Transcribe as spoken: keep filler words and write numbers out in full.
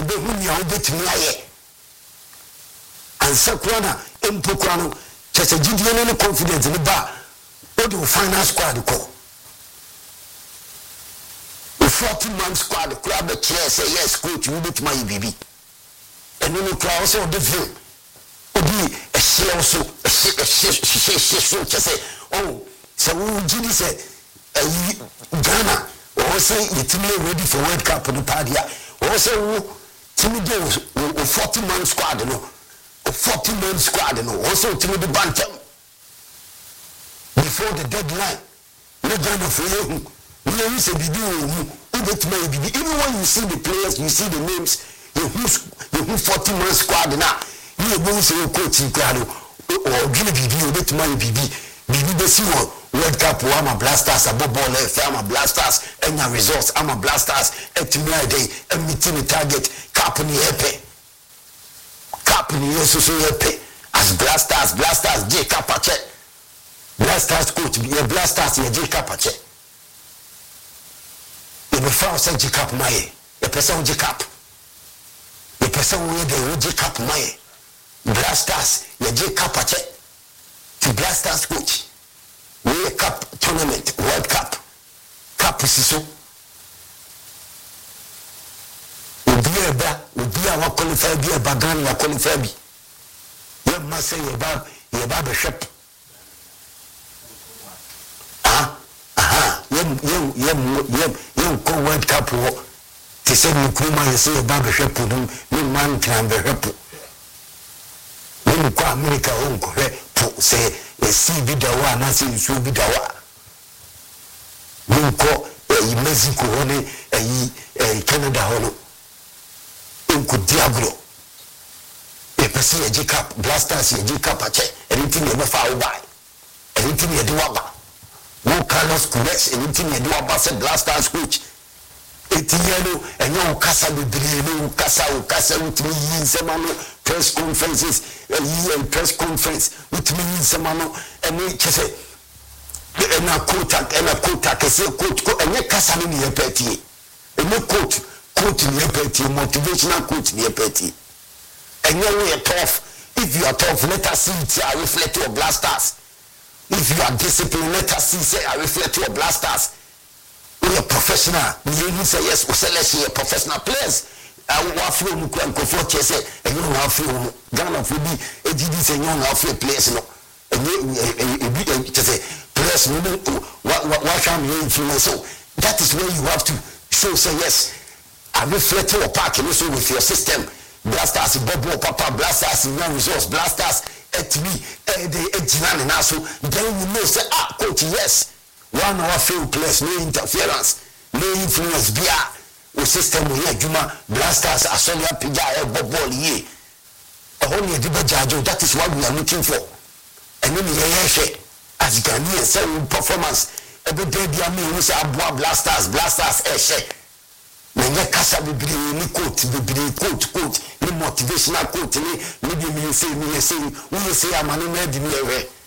be hu nya obetimi aye ansa kwana empokwa no chese gidie ne confidence ne ba o do final squad ko forty man squad kura be clear say yes coach you bet my bibi enu no kura so de film obi e share so e share share so chese oh so we gidi say Ghana or say yetimi ready for World Cup no padia or say wo timi do forty man squad no forty man squad no also timi do bantam before the deadline no Ghana for you you say bibi o even when you see the players, you see the names, you who forty man squad now, you go say coach or give bibi bit my bibi bibi be see World Cup I'm a blasters above ball I'm a blasters and your results I'm a blasters at me day and meeting the target cap in the epe cap in the so epe as blasters blasters J Kapache blasters coach be blasters J Kapache. The first say Jacob Maye, the person Jacob, the person where they would Jacob Maye, blasters, the Jacob Pache, the blasters coach, World Cup tournament, World Cup, Cup Siso. Ubi eba, ubi awa qualify bi eba Ghana ya qualify bi. You must say you bab, you bab a ship. Yem yem yem yem yem ko World Cup wo ti se Nkrumah yesi e ba be hwepo no me man kan be hwepo me ko America o ko hwepo se e si bi da wa na se su bi da wa me ko e Mexico ho ne e Canada ho no en ko diablo e pese e Jacob blasters e Jacob ache anything e be fa wo bai anything e de wa ba no Carlos Queiroz anything you do about the blasters coach etieno enyo kasa bebre no kasa o kasa utimi yin semano press conferences e press conference utimi yin semano eni chese ena quota ena quota kese coach ko enye kasa ni ye peti eni coach coach ni ye peti motivational coach ni ye peti enye we tough if you are tough let us see it I reflect your blasters. If you are disciplined, let us see, say, I reflect to your blasters. We are professional. You say, yes, we say, let's see, professional players. I will have you, and comfort, say, and you have you, Ghana for me, a G D say, you have you players, no. And you say, players, what can you influence? So that is where you have to show, say, yes, I reflect to your park and also with your system. Blasters, Bobo, Papa, blasters, young resource, blasters. At me, the eighty-nine and also, then you know, say, ah, coach, yes, one hour field place, no interference, no influence, via the system here, Juma, blasters, Asolia, Pija, Bobo, ye. Only a Diba Jajo, that is what we are looking for. And then the as Ghanaian, selling performance, every day, they are me, who say, Abua, blasters, blasters, Eshe. When you casa be bring coach, be bring coach, coach, ni motivational coach, ni maybe me say, me say, we say, I'm an emergency.